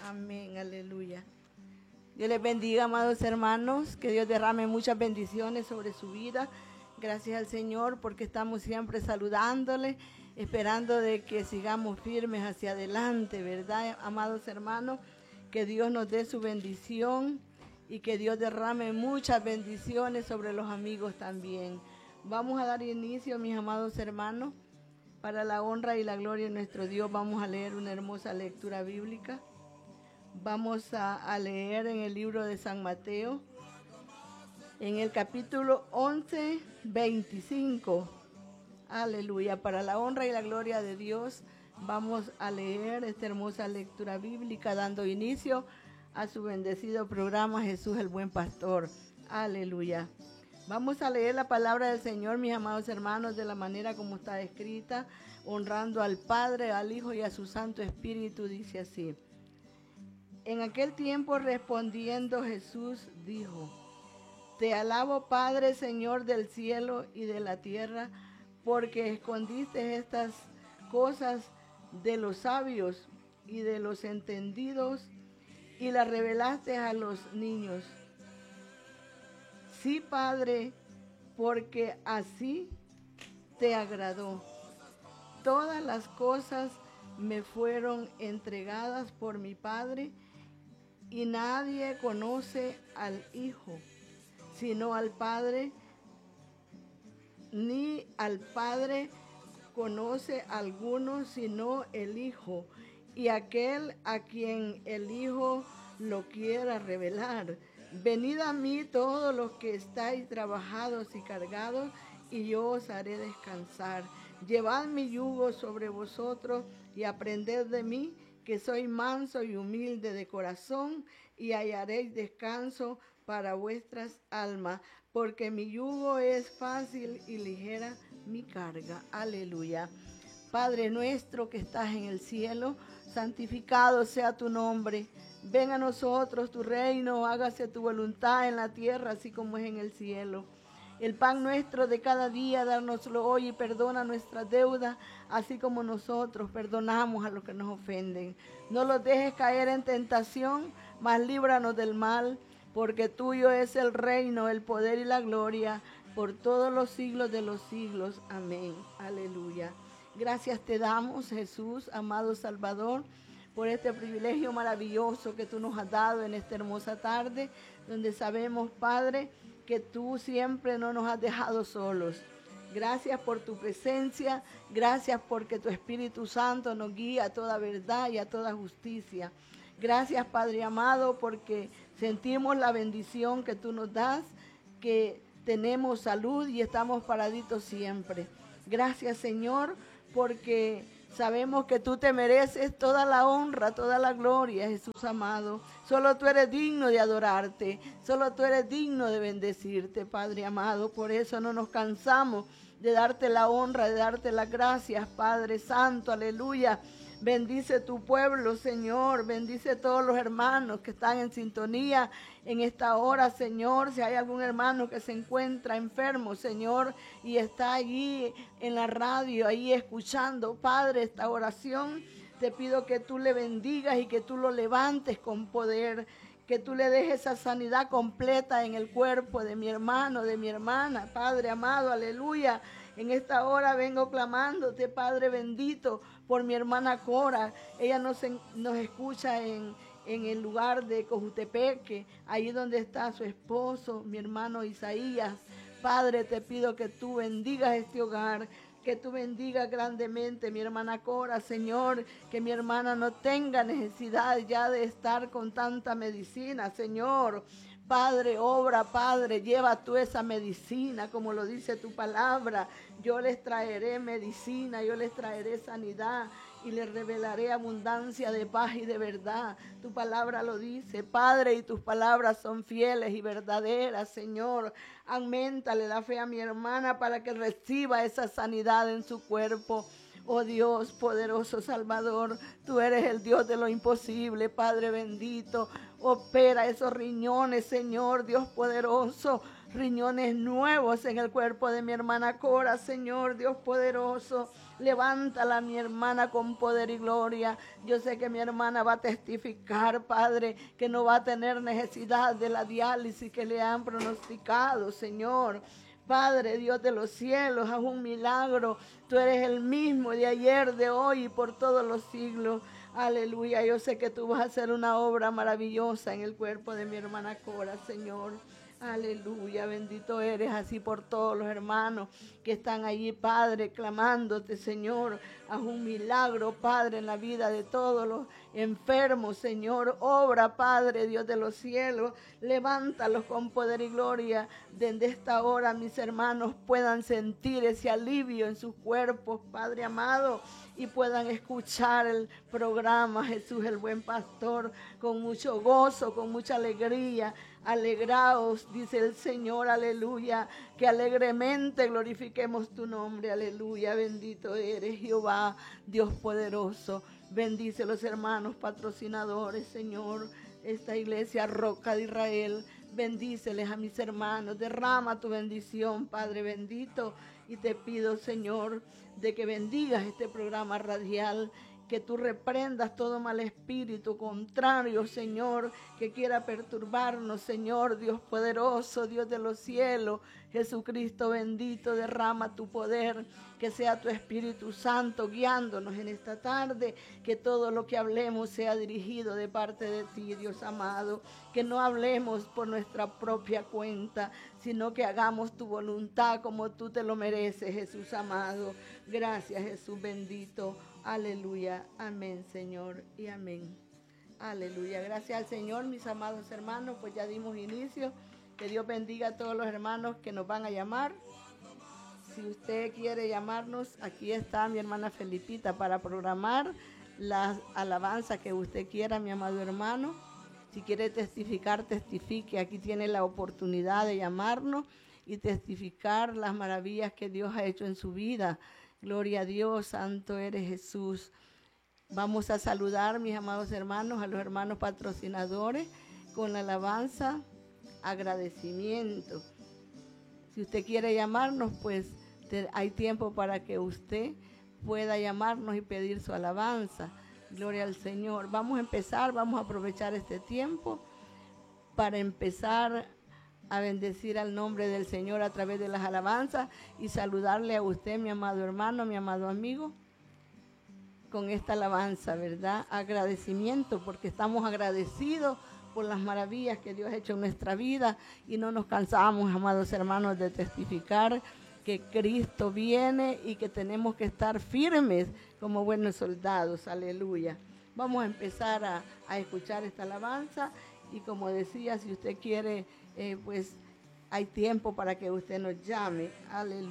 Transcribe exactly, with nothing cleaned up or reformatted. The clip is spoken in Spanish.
Amén, aleluya. Dios les bendiga, amados hermanos, que Dios derrame muchas bendiciones sobre su vida. Gracias al Señor porque estamos siempre saludándole, esperando de que sigamos firmes hacia adelante, ¿verdad, amados hermanos? Que Dios nos dé su bendición y que Dios derrame muchas bendiciones sobre los amigos también. Vamos a dar inicio, mis amados hermanos, para la honra y la gloria de nuestro Dios. Vamos a leer una hermosa lectura bíblica. Vamos a, a leer en el libro de San Mateo, en el capítulo once, veinticinco. Aleluya. Para la honra y la gloria de Dios, vamos a leer esta hermosa lectura bíblica, dando inicio a su bendecido programa Jesús el Buen Pastor. Aleluya. Vamos a leer la palabra del Señor, mis amados hermanos, de la manera como está escrita, honrando al Padre, al Hijo y a su Santo Espíritu. Dice así: en aquel tiempo, respondiendo Jesús, dijo: Te alabo, Padre, Señor del cielo y de la tierra, porque escondiste estas cosas de los sabios y de los entendidos y las revelaste a los niños. Sí, Padre, porque así te agradó. Todas las cosas me fueron entregadas por mi Padre, y nadie conoce al Hijo, sino al Padre, ni al Padre conoce a alguno, sino el Hijo, y aquel a quien el Hijo lo quiera revelar. Venid a mí todos los que estáis trabajados y cargados, y yo os haré descansar. Llevad mi yugo sobre vosotros y aprended de mí, que soy manso y humilde de corazón, y hallaréis descanso para vuestras almas, porque mi yugo es fácil y ligera mi carga. Aleluya. Padre nuestro que estás en el cielo, santificado sea tu nombre. Ven a nosotros tu reino, hágase tu voluntad en la tierra, así como es en el cielo. El pan nuestro de cada día, dárnoslo hoy, y perdona nuestras deudas, así como nosotros perdonamos a los que nos ofenden. No los dejes caer en tentación, mas líbranos del mal, porque tuyo es el reino, el poder y la gloria, por todos los siglos de los siglos. Amén. Aleluya. Gracias te damos, Jesús, amado Salvador, por este privilegio maravilloso que tú nos has dado en esta hermosa tarde, donde sabemos, Padre, que tú siempre no nos has dejado solos. Gracias por tu presencia, gracias porque tu Espíritu Santo nos guía a toda verdad y a toda justicia. Gracias, Padre amado, porque sentimos la bendición que tú nos das, que tenemos salud y estamos paraditos siempre. Gracias, Señor, porque sabemos que tú te mereces toda la honra, toda la gloria, Jesús amado. Solo tú eres digno de adorarte, solo tú eres digno de bendecirte, Padre amado. Por eso no nos cansamos de darte la honra, de darte las gracias, Padre Santo, aleluya. Bendice tu pueblo, Señor. Bendice a todos los hermanos que están en sintonía en esta hora, Señor. Si hay algún hermano que se encuentra enfermo, Señor, y está allí en la radio, ahí escuchando, Padre, esta oración, te pido que tú le bendigas y que tú lo levantes con poder, que tú le dejes esa sanidad completa en el cuerpo de mi hermano, de mi hermana, Padre amado, aleluya. En esta hora vengo clamándote, Padre bendito, por mi hermana Cora. Ella nos, nos escucha en, en el lugar de Cojutepeque, ahí donde está su esposo, mi hermano Isaías. Padre, te pido que tú bendigas este hogar, que tú bendigas grandemente mi hermana Cora, Señor, que mi hermana no tenga necesidad ya de estar con tanta medicina, Señor. Padre, obra, Padre, lleva tú esa medicina, como lo dice tu palabra. Yo les traeré medicina, yo les traeré sanidad y les revelaré abundancia de paz y de verdad. Tu palabra lo dice, Padre, y tus palabras son fieles y verdaderas, Señor. Auméntale la fe a mi hermana para que reciba esa sanidad en su cuerpo. Oh Dios, poderoso Salvador, tú eres el Dios de lo imposible, Padre bendito. Opera esos riñones, Señor, Dios poderoso. Riñones nuevos en el cuerpo de mi hermana Cora, Señor, Dios poderoso. Levántala, mi hermana, con poder y gloria. Yo sé que mi hermana va a testificar, Padre, que no va a tener necesidad de la diálisis que le han pronosticado, Señor. Padre, Dios de los cielos, haz un milagro. Tú eres el mismo de ayer, de hoy y por todos los siglos. Aleluya, yo sé que tú vas a hacer una obra maravillosa en el cuerpo de mi hermana Cora, Señor. Aleluya, bendito eres, así por todos los hermanos que están allí, Padre, clamándote, Señor. Haz un milagro, Padre, en la vida de todos los enfermos, Señor. Obra, Padre, Dios de los cielos. Levántalos con poder y gloria. Desde esta hora mis hermanos puedan sentir ese alivio en sus cuerpos, Padre amado, y puedan escuchar el programa Jesús el Buen Pastor con mucho gozo, con mucha alegría. Alegraos, dice el Señor, aleluya, que alegremente glorifiquemos tu nombre, aleluya. Bendito eres, Jehová, Dios poderoso. Bendice a los hermanos patrocinadores, Señor, esta iglesia Roca de Israel. Bendíceles a mis hermanos, derrama tu bendición, Padre bendito, y te pido, Señor, de que bendigas este programa radial, que tú reprendas todo mal espíritu contrario, Señor, que quiera perturbarnos, Señor, Dios poderoso, Dios de los cielos, Jesucristo bendito, derrama tu poder, que sea tu Espíritu Santo guiándonos en esta tarde, que todo lo que hablemos sea dirigido de parte de ti, Dios amado, que no hablemos por nuestra propia cuenta, sino que hagamos tu voluntad como tú te lo mereces, Jesús amado. Gracias, Jesús bendito. Aleluya, amén, Señor, y amén. Aleluya, gracias al Señor, mis amados hermanos, pues ya dimos inicio. Que Dios bendiga a todos los hermanos que nos van a llamar. Si usted quiere llamarnos, aquí está mi hermana Felipita para programar las alabanzas que usted quiera, mi amado hermano. Si quiere testificar, testifique. Aquí tiene la oportunidad de llamarnos y testificar las maravillas que Dios ha hecho en su vida. Gloria a Dios, santo eres Jesús. Vamos a saludar, mis amados hermanos, a los hermanos patrocinadores con la alabanza, agradecimiento. Si usted quiere llamarnos, pues te, hay tiempo para que usted pueda llamarnos y pedir su alabanza. Gloria al Señor. Vamos a empezar, vamos a aprovechar este tiempo para empezar a bendecir al nombre del Señor a través de las alabanzas y saludarle a usted, mi amado hermano, mi amado amigo, con esta alabanza, ¿verdad? Agradecimiento, porque estamos agradecidos por las maravillas que Dios ha hecho en nuestra vida y no nos cansamos, amados hermanos, de testificar que Cristo viene y que tenemos que estar firmes como buenos soldados. Aleluya. Vamos a empezar a, a escuchar esta alabanza y como decía, si usted quiere, eh, pues hay tiempo para que usted nos llame. Aleluya.